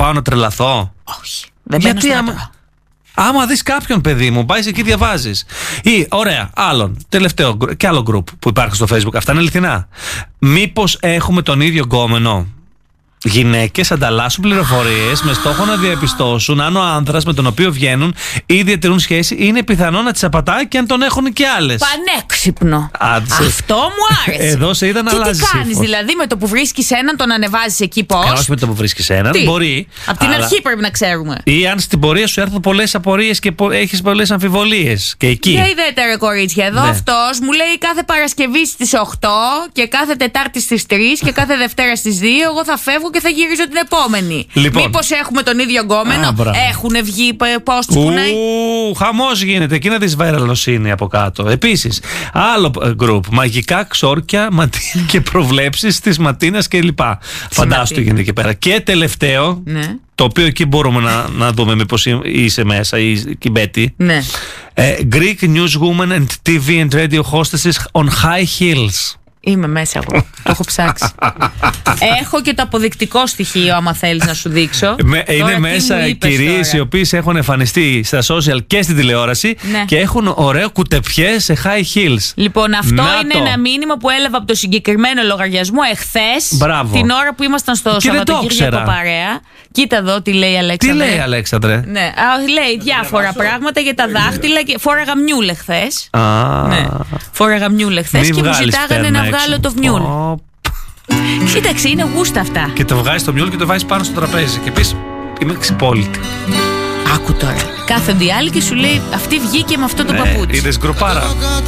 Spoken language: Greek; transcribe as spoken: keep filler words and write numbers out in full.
πάω να τρελαθώ? Όχι. Δεν μπαίνω στο άμα, άμα δεις κάποιον, παιδί μου, πάει εκεί, διαβάζεις. Ή, ωραία, άλλον, τελευταίο και άλλο group που υπάρχει στο Facebook. Αυτά είναι αληθινά. Μήπως έχουμε τον ίδιο γκόμενο? Γυναίκες ανταλλάσσουν πληροφορίες με στόχο να διαπιστώσουν αν ο άνδρας με τον οποίο βγαίνουν ή διατηρούν σχέση είναι πιθανό να τις απατάει και αν τον έχουν και άλλες. Πανέξυπνο. Άντσε. Αυτό μου άρεσε. Εδώ σε είδα να αλλάζει. Τι κάνεις, δηλαδή, με το που βρίσκεις έναν τον ανεβάζεις εκεί πώς? Ε, όχι με το που βρίσκεις έναν. Τι? Μπορεί. Απ' την αλλά... αρχή πρέπει να ξέρουμε. Ή αν στην πορεία σου έρθουν πολλές απορίες και πο... έχεις πολλές αμφιβολίες. Και εκεί. Και είδατε, ρε κορίτσια, εδώ ναι. αυτός μου λέει κάθε Παρασκευή στις οκτώ και κάθε Τετάρτη στις τρεις και κάθε Δευτέρα στις δύο. Εγώ θα φεύγω και θα γυρίζω την επόμενη. Λοιπόν. Μήπως έχουμε τον ίδιο γκόμενο? Έχουν βγει post που να. Ου, χαμός γίνεται. Εκεί να δεις βαρελοσύνη από κάτω. Επίσης, άλλο group. Μαγικά ξόρκια και προβλέψεις της Ματίνας κλπ. Φαντάσου τι γίνεται εκεί πέρα. Και τελευταίο, ναι. το οποίο εκεί μπορούμε να, να δούμε μήπως είσαι μέσα ή η Μπέτη. Ναι. Ε, Greek newswoman and τι βι and radio hostesses on high heels. Είμαι μέσα εγώ. Το έχω ψάξει. Έχω και το αποδεικτικό στοιχείο, άμα θέλεις να σου δείξω. Με, είναι μέσα κυρίες οι οποίες έχουν εμφανιστεί στα social και στην τηλεόραση, ναι. και έχουν ωραίο κουτεπιέ σε high heels. Λοιπόν, αυτό να είναι το. ένα μήνυμα που έλαβα από το συγκεκριμένο λογαριασμό εχθές. Μπράβο. Την ώρα που ήμασταν στο Σαββατοκύριακο παρέα. Κοίτα εδώ τι λέει η Αλέξανδρε. Τι λέει η Αλέξανδρε? Ναι. Α, λέει διάφορα πράγματα για τα δάχτυλα. Και φόραγα μιούλε χθες. Ναι. Φόραγα μιούλε χθες και μου ζητάγανε να βγάλω το μιούλ. Κοίταξε, είναι γούστα αυτά. Και το βγάζεις το μιούλ και το βάζεις πάνω στο τραπέζι. Και πεις, είμαι ξυπόλυτη. Άκου τώρα. Κάθονται οι άλλοι και σου λέει, αυτή βγήκε με αυτό το ναι, παπούτσι. Είδες γκροπάρα.